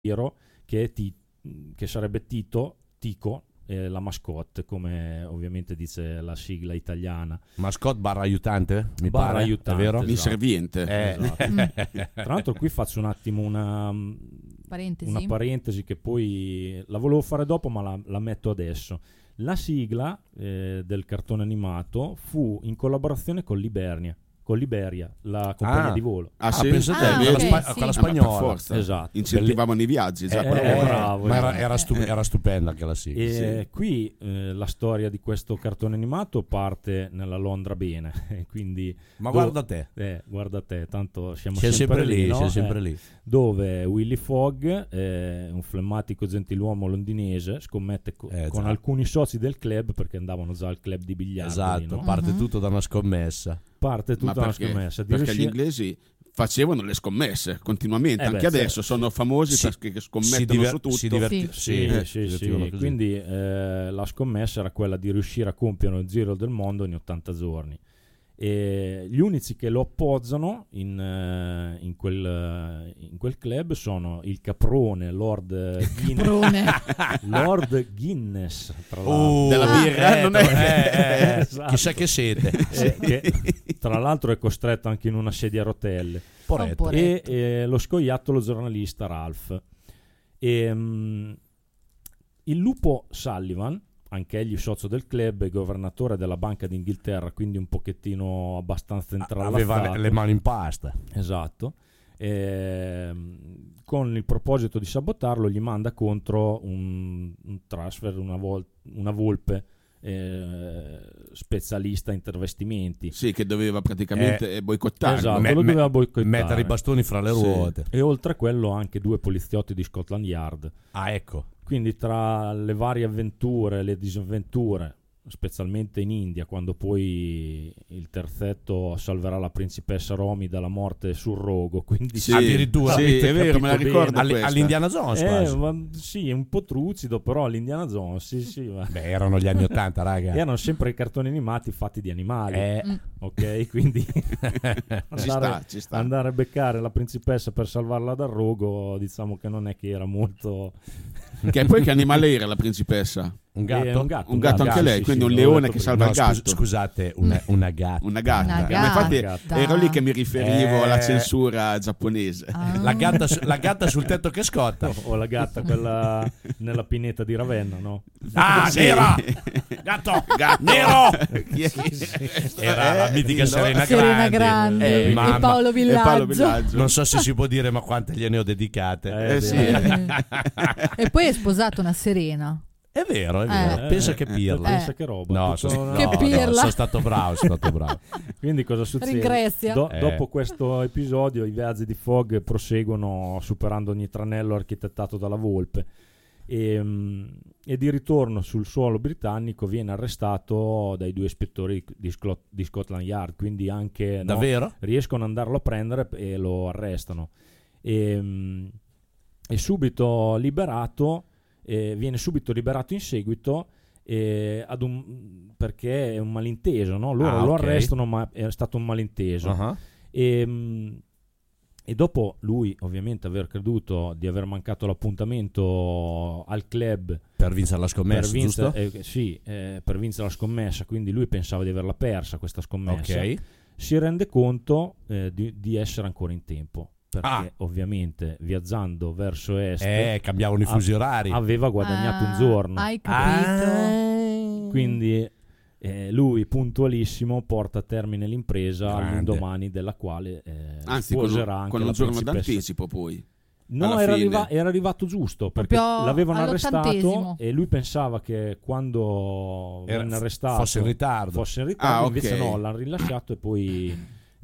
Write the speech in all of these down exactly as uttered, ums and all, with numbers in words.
che, è Ti- che sarebbe Tito, Tico, eh, la mascotte, come ovviamente dice la sigla italiana. Mascotte barra aiutante, mi Barra pare, aiutante, è vero? esatto. Inserviente. Eh. Esatto. Tra l'altro qui faccio un attimo una Parentesi. una parentesi che poi la volevo fare dopo, ma la, la metto adesso. La sigla eh, del cartone animato fu in collaborazione con Liberia, con Liberia, la compagnia Ah. di volo. Ah, Ah, sì? penso te, Ah, quella, ok, spa- sì. quella Ah, ma per spagnola. forza. Esatto. Incentivavano i viaggi già. Eh, quello. eh, bravo, ma era, esatto. era, stu- era stupenda anche la sigla. E Sì. qui eh, la storia di questo cartone animato parte nella Londra bene, quindi Ma dove- guarda te, eh, guarda te, tanto siamo sei sempre, sempre lì, no? sei sempre Eh, lì. dove Willy Fogg, eh, un flemmatico gentiluomo londinese, scommette co- Eh, con già. alcuni soci del club, perché andavano già al club di biliardo, lì, Esatto, no? parte Mhm. tutto da una scommessa. Parte Ma tutta una perché? scommessa di Perché riuscire- gli inglesi facevano le scommesse continuamente, Eh beh, anche sì. adesso sono famosi Si- perché si scommettono diver- su tutto. si diverti- Sì. Sì, sì, sì, si sì. divertivano così. Quindi eh, la scommessa era quella di riuscire a compiere il giro del mondo in ottanta giorni. E gli unici che lo appoggiano in, eh, in, quel, eh, in quel club sono il caprone Lord Guinness, Caprone. Lord Guinness, tra l'altro. Oh, Della birra, eh, non è- eh, eh, Esatto. chissà che siete. Eh, che tra l'altro è costretto anche in una sedia a rotelle. Poretto. Un po' E eh, lo scoiattolo giornalista Ralph. E, mm, il lupo Sullivan, anche egli socio del club e governatore della Banca d'Inghilterra, quindi un pochettino abbastanza intrallazzato. Aveva le, le mani in pasta. Esatto. Ehm, con il proposito di sabotarlo gli manda contro un, un transfer, una, vol- una volpe eh, specialista in travestimenti. Sì, che doveva praticamente Eh, boicottare. esatto, Me- lo me- doveva boicottare. Mettere i bastoni fra le Sì. ruote. E oltre a quello anche due poliziotti di Scotland Yard. Ah, ecco. Quindi tra le varie avventure, le disavventure, specialmente in India, quando poi il terzetto salverà la principessa Romy dalla morte sul rogo, quindi Sì, Addirittura. sì, avete è vero, me la capito ricordo bene. All- questa. all'Indiana Jones Eh, quasi. ma sì, è un po' trucido, però all'Indiana Jones, sì, sì, ma Beh, erano gli anni ottanta, raga. erano sempre i cartoni animati fatti di animali, Eh, Mm. ok? Quindi Ci sta, andare, ci sta. andare a beccare la principessa per salvarla dal rogo, diciamo che non è che era molto... Che poi che animale era la principessa? un gatto. Eh, un gatto, Un gatto anche lei, sì, quindi sì, un l'avevo leone detto che prima. salva No, il scus- gatto. scusate, una, una gatta. Una gatta. Una Ma infatti gatta. ero lì che mi riferivo Eh. alla censura giapponese. Ah. La gatta, su- la gatta sul tetto che scotta. O la gatta quella nella pineta di Ravenna, no? Ah, Sì. nera! Gatto! Gatto. Nero! Chi è? Era la Eh, mitica dillo. Serena Serena Grandi. Grandi Eh, e mamma. Paolo E Villaggio. Paolo Villaggio. Non so se si può dire, ma quante gliene ho dedicate. Eh, Eh, sì. Eh. E poi è sposato una Serena. È vero, è vero. Eh. Pensa che Eh, pirla. pensa Eh. che roba. No, tutto- sono, Che no, no, pirla. sono stato bravo, sono stato bravo. Quindi cosa succede? Ringrazia. Do- Eh. Dopo questo episodio i viaggi di Fogg proseguono superando ogni tranello architettato dalla volpe e, mm, e di ritorno sul suolo britannico viene arrestato dai due ispettori di, Sclo- di Scotland Yard, quindi anche no, Davvero? riescono ad andarlo a prendere e lo arrestano e, mm, è subito liberato, eh, viene subito liberato in seguito eh, ad un, perché è un malinteso, no? Loro Ah, lo ok. arrestano ma è stato un malinteso Uh-huh. e, mm, e dopo lui ovviamente aver creduto di aver mancato l'appuntamento al club Per vincere la scommessa, per vincere, giusto? eh, sì, eh, per vincere la scommessa, quindi lui pensava di averla persa questa scommessa, Ok. si rende conto eh, di, di essere ancora in tempo perché Ah. ovviamente viaggiando verso est Eh, cambiavano i fusi Ah, orari. aveva guadagnato Ah, un giorno, Hai capito. Ah. quindi eh, lui puntualissimo porta a termine l'impresa Grande. all'indomani della quale eh, Anzi, con, sposerà anche con un la giorno principessa. d'anticipo poi. No, alla era, fine. arriva- era arrivato giusto perché Proprio l'avevano arrestato all'ottantesimo. e lui pensava che quando Era- venne arrestato fosse in ritardo. fosse in ritardo, Ah, ok. invece no, l'hanno rilasciato e poi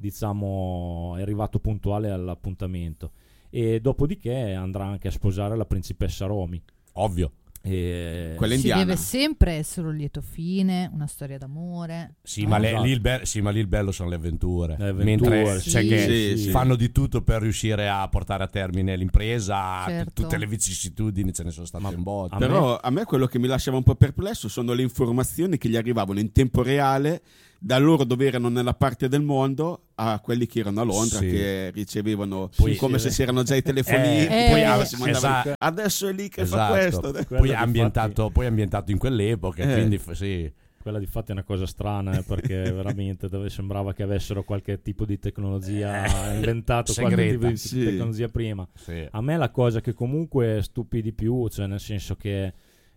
diciamo è arrivato puntuale all'appuntamento e dopodiché andrà anche a sposare la principessa Romy. Ovvio. E... Quella Si indiana. deve sempre essere un lieto fine, una storia d'amore. Sì, Eh? ma, le- esatto. lì il be- sì, ma lì il bello sono le avventure. Le avventure, Mentre sì. c'è che Sì, sì. fanno di tutto per riuscire a portare a termine l'impresa, t- Certo. tutte le vicissitudini ce ne sono state Ma- un botto. a Però a me quello che mi lasciava un po' perplesso sono le informazioni che gli arrivavano in tempo reale da loro dove erano nella parte del mondo a quelli che erano a Londra, Sì. che ricevevano Poi- come sì, se c'erano già i telefoni. Eh, poi eh, ah, si mandava- esatto. adesso è lì che Esatto. fa questo. Quello Poi di è ambientato, fatti- poi è ambientato in quell'epoca, Eh. quindi f- sì. Quella di fatti è una cosa strana, eh, perché veramente dove sembrava che avessero qualche tipo di tecnologia, Eh, inventato qualche segreta. tipo di Sì. tecnologia prima. sì. A me la cosa che comunque stupì di più, cioè nel senso che,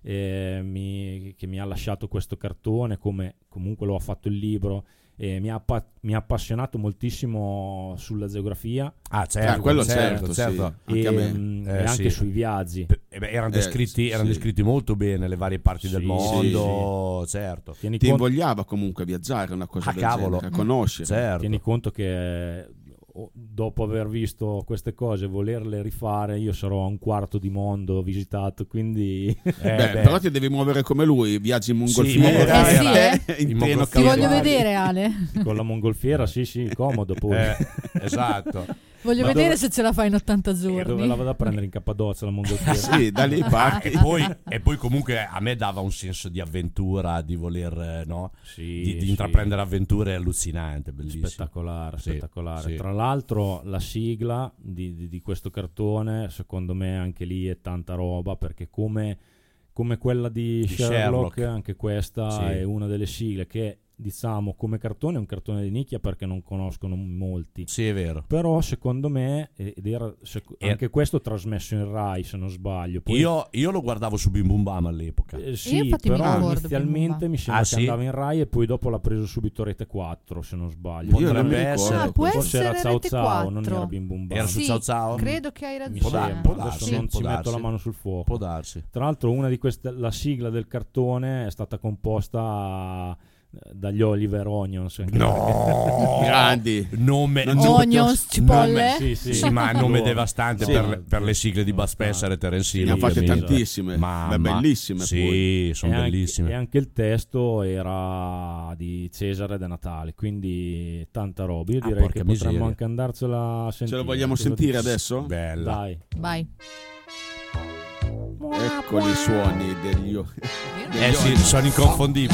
eh, mi, che mi ha lasciato questo cartone, come comunque lo ha fatto il libro, e mi ha, appa- mi ha appassionato moltissimo sulla geografia Ah, certo, Ah, quello certo, certo, certo. sì. Anche e, a me. mm, Eh, e anche sì. sui viaggi. Eh beh, erano Eh, descritti, erano sì. descritti molto bene le varie parti del Sì, mondo, certo. Tieni, Ti conto, invogliava comunque a viaggiare, una cosa Ah, del cavolo. genere, a conoscere. Certo. tieni conto che eh, o- dopo aver visto queste cose, volerle rifare, io sarò a un quarto di mondo visitato, quindi Eh, Beh, beh. però ti devi muovere come lui, viaggi in mongolfiera, in mongolfiera. Eh sì, eh, in In treno mongolfiera. Ti cavallo. voglio vedere, Ale. con la mongolfiera sì sì, comodo poi. Eh, esatto. Voglio Ma vedere dove- se ce la fai in ottanta E dove giorni. la vado a prendere in Cappadocia la mongolfiera? Sì, da lì Ah, parti. e, poi, e poi comunque a me dava un senso di avventura, di voler, eh, no? Sì, di, di sì. intraprendere avventure allucinante, bellissimo. Spettacolare, Sì, spettacolare. sì. Tra l'altro la sigla di, di- di questo cartone, secondo me anche lì è tanta roba, perché come, come quella di, Di Sherlock, Sherlock. anche questa Sì. è una delle sigle che, diciamo, come cartone è un cartone di nicchia perché non conoscono molti. Sì, è vero. Però secondo me, ed era sec- E- anche questo trasmesso in Rai se non sbaglio. Poi, Io, io lo guardavo su Bim Bum Bam all'epoca. eh, Io sì, infatti mi però ricordo inizialmente Bim mi sembra Ah, che sì? andava in Rai e poi dopo l'ha preso subito Rete quattro se non sbaglio. Io non mi Potrebbe ricordo. essere. Ah, può Forse era essere Ciao Rete Ciao, non quattro. era Bim Bum Bam. Era su Sì, Ciao Ciao? credo che hai Mi ragione. Può dar- sembra. può Adesso darsi, non può ci metto darsi. la mano sul fuoco. Può darsi. Tra l'altro una di queste, la sigla del cartone è stata composta eh, dagli Oliver Onions. anche No! Grandi. Nome, Non nome- so- Onions, cipolle. perché- sì, sì. Sì, ma nome Loro. devastante Sì. per, per le sigle di Bud Spencer e Terence Sì, Hill. Ne ha fatte ovviamente. tantissime, Mamma. Beh, bellissime Sì, poi. sono e anche- bellissime. E anche il testo era di Cesare De Natale, quindi tanta roba. Io Ah, direi porca che potremmo miseria. anche andarcela a sentire. Ce lo vogliamo Cosa sentire dici? adesso? Bella. Dai. Vai. Eccoli i suoni degli... Io non Eh sì, sono inconfondibili.